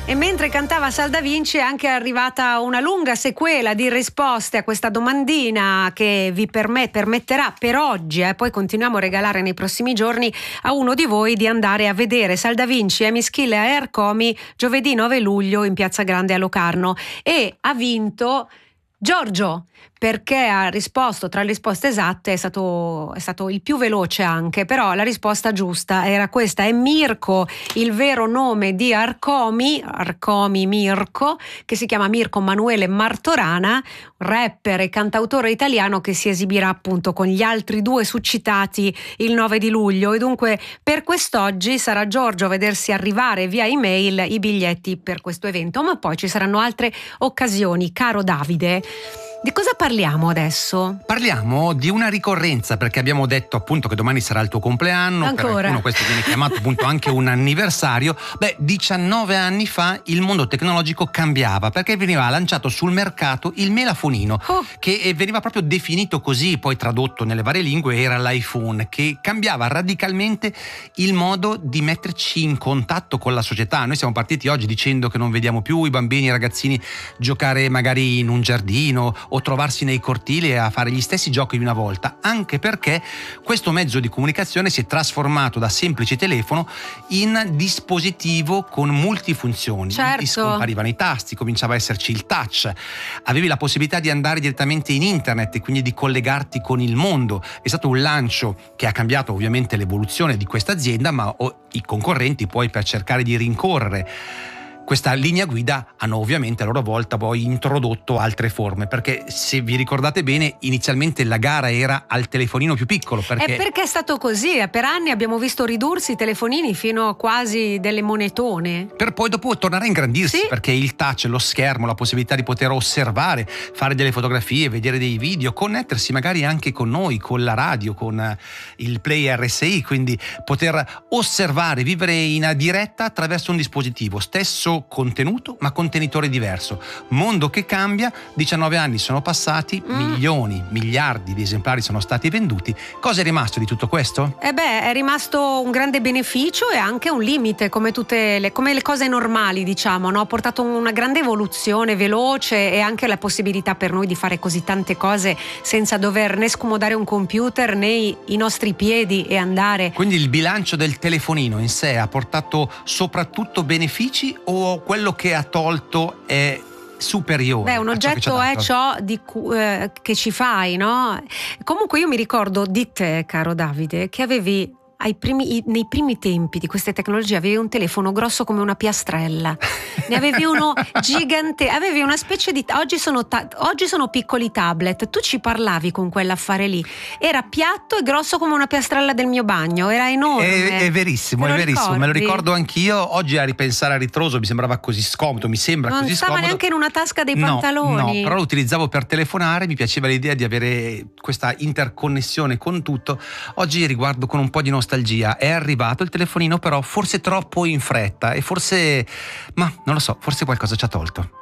E mentre cantava Sal da Vinci è anche arrivata una lunga sequela di risposte a questa domandina che vi permetterà per oggi, poi continuiamo a regalare nei prossimi giorni a uno di voi di andare a vedere Sal da Vinci e Mischille a Ercomi giovedì 9 luglio in Piazza Grande a Locarno. E ha vinto Giorgio, perché ha risposto, tra le risposte esatte è stato il più veloce anche, però la risposta giusta era questa, è Mirko, il vero nome di Arcomi Mirko, che si chiama Mirko Manuele Martorana, rapper e cantautore italiano che si esibirà appunto con gli altri due succitati il 9 di luglio, e dunque per quest'oggi sarà Giorgio a vedersi arrivare via email i biglietti per questo evento, ma poi ci saranno altre occasioni. Caro Davide, di cosa parliamo adesso? Parliamo di una ricorrenza, perché abbiamo detto appunto che domani sarà il tuo compleanno. Ancora? Per qualcuno questo viene chiamato appunto anche un anniversario. 19 anni fa il mondo tecnologico cambiava, perché veniva lanciato sul mercato il melafonino, che veniva proprio definito così, poi tradotto nelle varie lingue era l'iPhone, che cambiava radicalmente il modo di metterci in contatto con la società. Noi siamo partiti oggi dicendo che non vediamo più i bambini e i ragazzini giocare magari in un giardino o trovarsi nei cortili a fare gli stessi giochi di una volta, anche perché questo mezzo di comunicazione si è trasformato da semplice telefono in dispositivo con multifunzioni. Certo. Scomparivano i tasti, cominciava a esserci il touch, avevi la possibilità di andare direttamente in internet e quindi di collegarti con il mondo. È stato un lancio che ha cambiato ovviamente l'evoluzione di questa azienda, ma i concorrenti poi, per cercare di rincorrere questa linea guida, hanno ovviamente a loro volta poi introdotto altre forme, perché se vi ricordate bene inizialmente la gara era al telefonino più piccolo. Perché è stato così, per anni abbiamo visto ridursi i telefonini fino a quasi delle monetone, per poi dopo tornare a ingrandirsi, sì. Perché il touch, lo schermo, la possibilità di poter osservare, fare delle fotografie, vedere dei video, connettersi magari anche con noi, con la radio, con il Play RSI, quindi poter osservare, vivere in diretta attraverso un dispositivo, stesso contenuto ma contenitore diverso. Mondo che cambia, 19 anni sono passati, milioni, miliardi di esemplari sono stati venduti. Cosa è rimasto di tutto questo? È rimasto un grande beneficio e anche un limite, come come le cose normali, diciamo, no? Ha portato una grande evoluzione veloce e anche la possibilità per noi di fare così tante cose senza dover né scomodare un computer né i nostri piedi e andare. Quindi il bilancio del telefonino in sé ha portato soprattutto benefici, o quello che ha tolto è superiore? Un oggetto è ciò che ci fai, no? Comunque io mi ricordo di te, caro Davide, che avevi nei primi tempi di queste tecnologie avevi un telefono grosso come una piastrella, ne avevi uno gigante, avevi una specie di oggi sono piccoli tablet, tu ci parlavi con quell'affare lì, era piatto e grosso come una piastrella del mio bagno, era enorme. È verissimo, me lo ricordo anch'io. Oggi a ripensare a ritroso mi sembrava così scomodo, non stava neanche in una tasca dei pantaloni. No, però lo utilizzavo per telefonare, mi piaceva l'idea di avere questa interconnessione con tutto. Oggi riguardo con un po' di nostalgia, è arrivato il telefonino, però forse troppo in fretta, e forse, ma non lo so, forse qualcosa ci ha tolto.